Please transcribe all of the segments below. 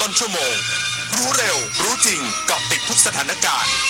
ต้นชั่วโมงรู้เร็วรู้จริงเกาะติดทุกสถานการณ์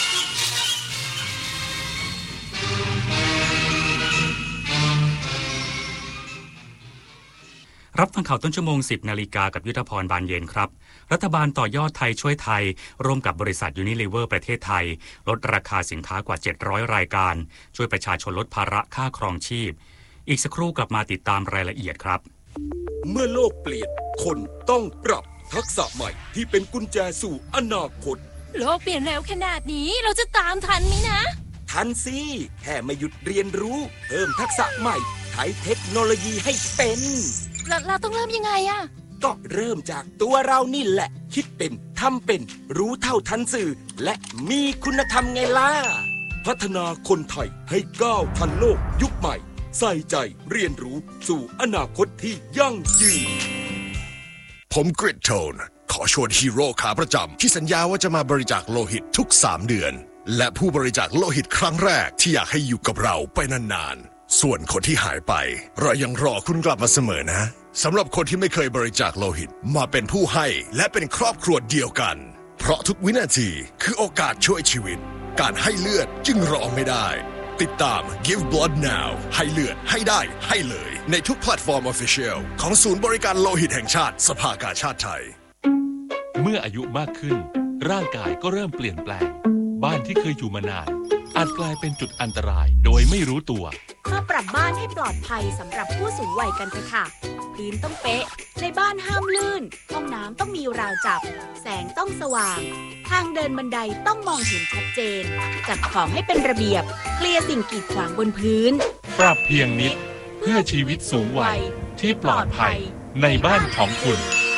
รับฟังข่าวต้นชั่วโมง 10 นาฬิกากับยุทธพรบานเย็นครับรัฐบาลต่อยอดไทยช่วยไทยร่วมกับบริษัทยูนิลิเวอร์ประเทศไทยลดราคาสินค้ากว่า700รายการช่วยประชาชนลดภาระค่าครองชีพอีกสักครู่กลับมาติดตามรายละเอียดครับเมื่อโลกเปลี่ยนคนต้องปรับทักษะใหม่ที่เป็นกุญแจสู่อนาคตโลกเปลี่ยนเร็วขนาดนี้เราจะตามทันไหมนะทันสิแค่ไม่หยุดเรียนรู้เพิ่มทักษะใหม่ใช้เทคโนโลยีให้เป็นเราต้องเริ่มยังไงอะก็เริ่มจากตัวเรานี่แหละคิดเป็นทำเป็นรู้เท่าทันสื่อและมีคุณธรรมไงล่ะพัฒนาคนไทยให้ก้าวทันโลกยุคใหม่ใส่ใจเรียนรู้สู่อนาคตที่ยั่งยืนผมกริดโทนขอชวนฮีโร่ขาประจำที่สัญญาว่าจะมาบริจาคโลหิตทุก3เดือนและผู้บริจาคโลหิตครั้งแรกที่อยากให้อยู่กับเราไปนานๆส่วนคนที่หายไปเรายังรอคุณกลับมาเสมอนะสำหรับคนที่ไม่เคยบริจาคโลหิตมาเป็นผู้ให้และเป็นครอบครัวเดียวกันเพราะทุกวินาทีคือโอกาสช่วยชีวิตการให้เลือดจึงรอไม่ได้ติดตาม Give Blood Now ให้เลือดให้ได้ให้เลยในทุกแพลตฟอร์ม Official ของศูนย์บริการโลหิตแห่งชาติสภากาชาดไทยเมื่ออายุมากขึ้นร่างกายก็เริ่มเปลี่ยนแปลงบ้านที่เคยอยู่มานานอาจกลายเป็นจุดอันตรายโดยไม่รู้ตัวมาปรับบ้านให้ปลอดภัยสำหรับผู้สูงวัยกันเถอะค่ะพื้นต้องเป๊ะในบ้านห้ามลื่นห้องน้ำต้องมีราวจับแสงต้องสว่างทางเดินบันไดต้องมองเห็นชัดเจนจัดของให้เป็นระเบียบเคลียร์สิ่งกีดขวางบนพื้นปรับเพียงนิดเพื่อชีวิตสูงวัยที่ปลอดภัยในบ้านของคุณ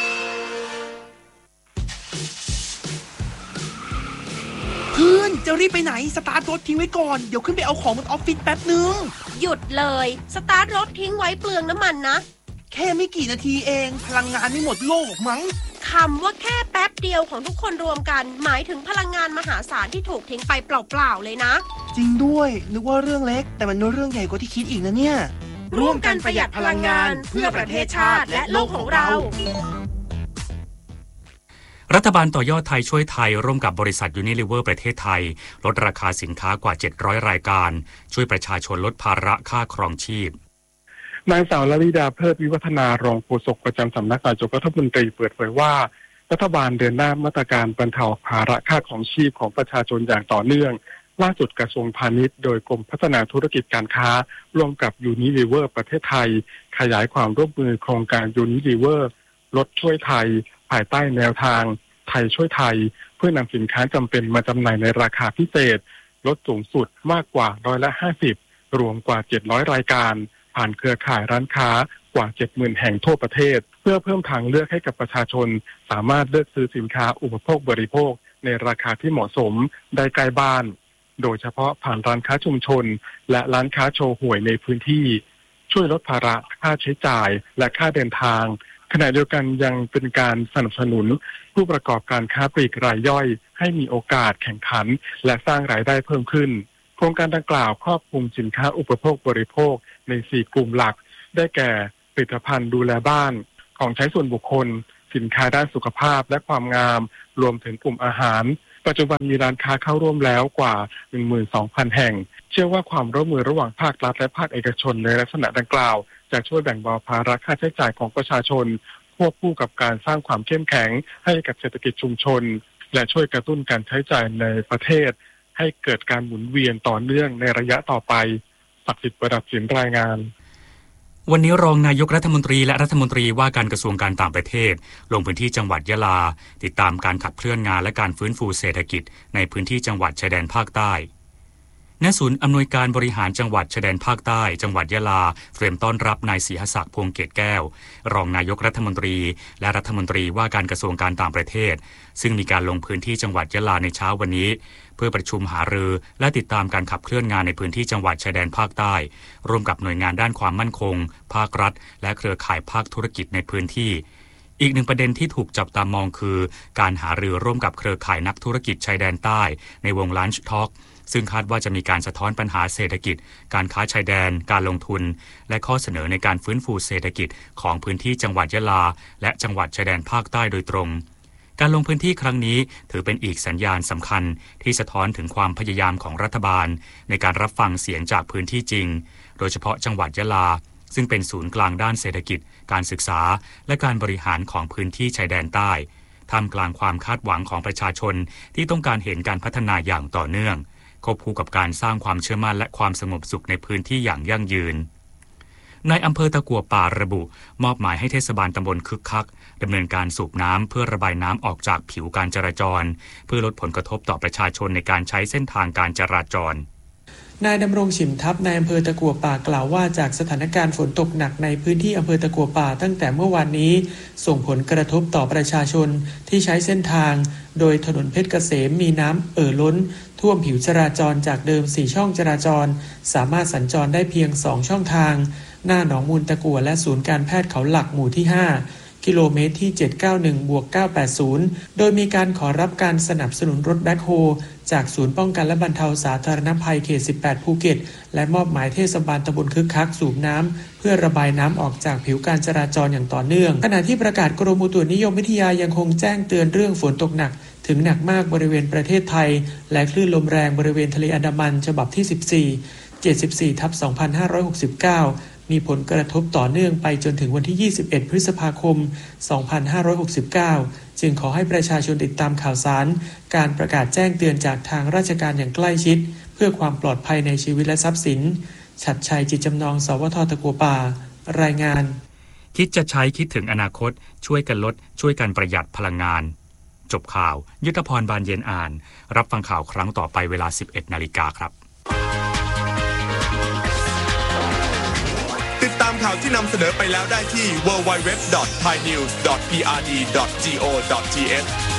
เพื่อนจะรีบไปไหนสตาร์ทรถทิ้งไว้ก่อนเดี๋ยวขึ้นไปเอาของบนออฟฟิศแป๊บนึงหยุดเลยสตาร์ทรถทิ้งไว้เปลืองน้ำมันนะแค่ไม่กี่นาทีเองพลังงานไม่หมดโลกมั้งคำว่าแค่แป๊บเดียวของทุกคนรวมกันหมายถึงพลังงานมหาศาลที่ถูกทิ้งไปเปล่าๆเลยนะจริงด้วยนึกว่าเรื่องเล็กแต่มันเรื่องใหญ่กว่าที่คิดอีกนะเนี่ยร่วมกันประหยัดพลังงานเพื่อประเทศชาติและโลกของเรารัฐบาลต่อยอดไทยช่วยไทยร่วมกับบริษัทยูนิลิเวอร์ประเทศไทยลดราคาสินค้ากว่า700รายการช่วยประชาชนลดภาระค่าครองชีพนางสาวลลิดาเพิดวิวัฒนารองโฆษกประจำสำนักนายกรัฐมนตรีเปิดเผยว่ารัฐบาลเดินหน้ามาตรการบรรเทาภาระค่าครองชีพของประชาชนอย่างต่อเนื่องล่าสุดกระทรวงพาณิชย์โดยกรมพัฒนาธุรกิจการค้าร่วมกับยูนิลิเวอร์ประเทศไทยขยายความร่วมมือโครงการยูนิลิเวอร์ลดช่วยไทยภายใต้แนวทางไทยช่วยไทยเพื่อนำสินค้าจำเป็นมาจำหน่ายในราคาพิเศษลดสูงสุดมากกว่า50%รวมกว่า700รายการผ่านเครือข่ายร้านค้ากว่า 70,000 แห่งทั่วประเทศเพื่อเพิ่มทางเลือกให้กับประชาชนสามารถเลือกซื้อสินค้าอุปโภคบริโภคในราคาที่เหมาะสมได้ใกล้บ้านโดยเฉพาะผ่านร้านค้าชุมชนและร้านค้าโชว์หวยในพื้นที่ช่วยลดภาระค่าใช้จ่ายและค่าเดินทางขณะเดียวกันยังเป็นการสนับสนุนผู้ประกอบการค้าปลีกรายย่อยให้มีโอกาสแข่งขันและสร้างรายได้เพิ่มขึ้นโครงการดังกล่าวครอบคลุมสินค้าอุปโภคบริโภคใน4กลุ่มหลักได้แก่ผลิตภัณฑ์ดูแลบ้านของใช้ส่วนบุคคลสินค้าด้านสุขภาพและความงามรวมถึงกลุ่มอาหารปัจจุบันมีร้านค้าเข้าร่วมแล้วกว่า 12,000 แห่งเชื่อว่าความร่วมมือระหว่างภาครัฐและภาคเอกชนในลักษณะดังกล่าวจะช่วยแบ่งเบาภาระค่าใช้จ่ายของประชาชนควบคู่กับการสร้างความเข้มแข็งให้กับเศรษฐกิจชุมชนและช่วยกระตุ้นการใช้จ่ายในประเทศให้เกิดการหมุนเวียนต่อเนื่องในระยะต่อไปศักดิ์สิทธิ์ประดับศิลป์รายงานวันนี้รองนายกรัฐมนตรีและรัฐมนตรีว่าการกระทรวงการต่างประเทศลงพื้นที่จังหวัดยะลาติดตามการขับเคลื่อนงานและการฟื้นฟูเศรษฐกิจในพื้นที่จังหวัดชายแดนภาคใต้ณศูนย์อำนวยการบริหารจังหวัดชายแดนภาคใต้จังหวัดยะลาเตรียมต้อนรับนายศรีหศักดิ์พวงเกตแก้วรองนายกรัฐมนตรีและรัฐมนตรีว่าการกระทรวงการต่างประเทศซึ่งมีการลงพื้นที่จังหวัดยะลาในเช้าวันนี้เพื่อประชุมหารือและติดตามการขับเคลื่อนงานในพื้นที่จังหวัดชายแดนภาคใต้ร่วมกับหน่วยงานด้านความมั่นคงภาครัฐและเครือข่ายภาคธุรกิจในพื้นที่อีกหนึ่งประเด็นที่ถูกจับตามองคือการหารือร่วมกับเครือข่ายนักธุรกิจชายแดนใต้ในวง Lunch Talk ซึ่งคาดว่าจะมีการสะท้อนปัญหาเศรษฐกิจการค้าชายแดนการลงทุนและข้อเสนอในการฟื้นฟูเศรษฐกิจของพื้นที่จังหวัดยะลาและจังหวัดชายแดนภาคใต้โดยตรงการลงพื้นที่ครั้งนี้ถือเป็นอีกสัญญาณสำคัญที่สะท้อนถึงความพยายามของรัฐบาลในการรับฟังเสียงจากพื้นที่จริงโดยเฉพาะจังหวัดยะลาซึ่งเป็นศูนย์กลางด้านเศรษฐกิจการศึกษาและการบริหารของพื้นที่ชายแดนใต้ท่ามกลางความคาดหวังของประชาชนที่ต้องการเห็นการพัฒนาอย่างต่อเนื่องควบคู่กับการสร้างความเชื่อมั่นและความสงบสุขในพื้นที่อย่างยั่งยืนในอำเภอตะกั่วป่าระบุมอบหมายให้เทศบาลตำบลคึกคักดำเนินการสูบน้ำเพื่อระบายน้ำออกจากผิวการจราจรเพื่อลดผลกระทบต่อประชาชนในการใช้เส้นทางการจราจรนายดำรงฉิมทัพนายอำเภอตะกั่วป่ากล่าวว่าจากสถานการณ์ฝนตกหนักในพื้นที่อำเภอตะกั่วป่าตั้งแต่เมื่อวานนี้ส่งผลกระทบต่อประชาชนที่ใช้เส้นทางโดยถนนเพชรเกษมมีน้ำล้นท่วมผิวจราจรจากเดิม4ช่องจราจรสามารถสัญจรได้เพียง2ช่องทางหน้าหนองมูลตะกั่วและศูนย์การแพทย์เขาหลักหมู่ที่5กิโลเมตรที่791-980โดยมีการขอรับการสนับสนุนรถแบ็คโฮจากศูนย์ป้องกันและบรรเทาสาธารณภัยเขต18ภูเก็ตและมอบหมายเทศบาลตำบลคึกคักสูบน้ำเพื่อระบายน้ำออกจากผิวการจราจรอย่างต่อเนื่องขณะที่ประกาศกรมอุตุนิยมวิทยายังคงแจ้งเตือนเรื่องฝนตกหนักถึงหนักมากบริเวณประเทศไทยและคลื่นลมแรงบริเวณทะเลอันดามันฉบับที่14/74/2569มีผลกระทบต่อเนื่องไปจนถึงวันที่21พฤษภาคม2569จึงขอให้ประชาชนติดตามข่าวสารการประกาศแจ้งเตือนจากทางราชการอย่างใกล้ชิดเพื่อความปลอดภัยในชีวิตและทรัพย์สินฉัตรชัยจิตจำนองสวท.ตะกั่วป่ารายงานคิดจะใช้คิดถึงอนาคตช่วยกันลดช่วยกันประหยัดพลังงานจบข่าวยุทธพรบานเย็นอ่านรับฟังข่าวครั้งต่อไปเวลา 11:00 น.ครับติดตามข่าวที่นำเสนอไปแล้วได้ที่ www.thainews.prd.go.th